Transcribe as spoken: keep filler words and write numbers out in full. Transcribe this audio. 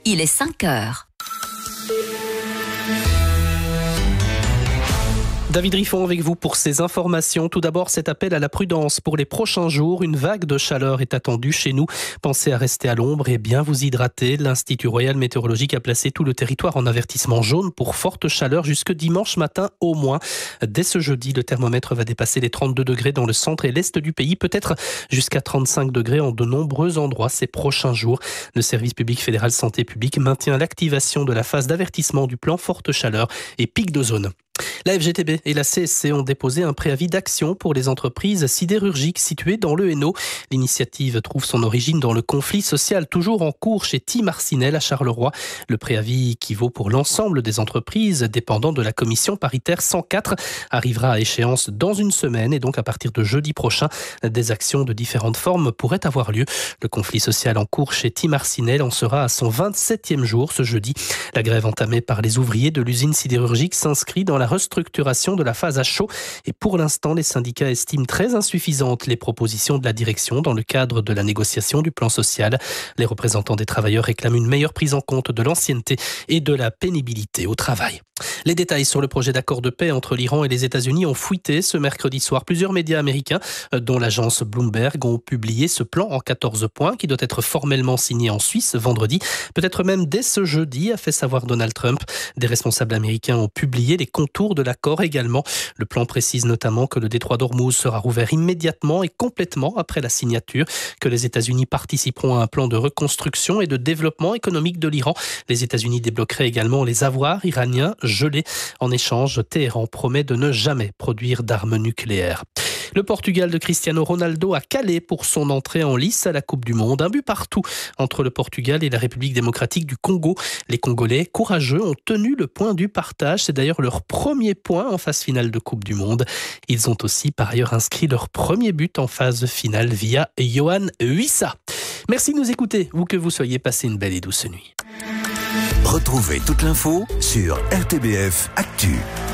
il est cinq heures. David Riffon avec vous pour ces informations. Tout d'abord, cet appel à la prudence pour les prochains jours. Une vague de chaleur est attendue chez nous. Pensez à rester à l'ombre et bien vous hydrater. L'Institut Royal Météorologique a placé tout le territoire en avertissement jaune pour forte chaleur jusque dimanche matin au moins. Dès ce jeudi, le thermomètre va dépasser les trente-deux degrés dans le centre et l'est du pays, peut-être jusqu'à trente-cinq degrés en de nombreux endroits ces prochains jours. Le service public fédéral santé publique maintient l'activation de la phase d'avertissement du plan forte chaleur et pic d'ozone. La F G T B et la C S C ont déposé un préavis d'action pour les entreprises sidérurgiques situées dans le Hainaut. L'initiative trouve son origine dans le conflit social toujours en cours chez Tim Arsinel à Charleroi. Le préavis, qui vaut pour l'ensemble des entreprises dépendant de la commission paritaire cent quatre, arrivera à échéance dans une semaine et donc à partir de jeudi prochain, des actions de différentes formes pourraient avoir lieu. Le conflit social en cours chez Tim Arsinel en sera à son vingt-septième jour ce jeudi. La grève entamée par les ouvriers de l'usine sidérurgique s'inscrit dans la restructuration de la phase à chaud et pour l'instant les syndicats estiment très insuffisantes les propositions de la direction dans le cadre de la négociation du plan social. Les représentants des travailleurs réclament une meilleure prise en compte de l'ancienneté et de la pénibilité au travail. Les détails sur le projet d'accord de paix entre l'Iran et les États-Unis ont fuité ce mercredi soir. Plusieurs médias américains, dont l'agence Bloomberg, ont publié ce plan en quatorze points qui doit être formellement signé en Suisse vendredi, peut-être même dès ce jeudi, a fait savoir Donald Trump. Des responsables américains ont publié les contours de l'accord également. Le plan précise notamment que le détroit d'Ormuz sera rouvert immédiatement et complètement après la signature, que les États-Unis participeront à un plan de reconstruction et de développement économique de l'Iran. Les États-Unis débloqueraient également les avoirs iraniens gelés. En échange, Téhéran promet de ne jamais produire d'armes nucléaires. Le Portugal de Cristiano Ronaldo a calé pour son entrée en lice à la Coupe du Monde. Un but partout entre le Portugal et la République démocratique du Congo. Les Congolais, courageux, ont tenu le point du partage. C'est d'ailleurs leur premier point en phase finale de Coupe du Monde. Ils ont aussi par ailleurs inscrit leur premier but en phase finale via Yohan Wissa. Merci de nous écouter, où que vous soyez, passez une belle et douce nuit. Retrouvez toute l'info sur R T B F Actu.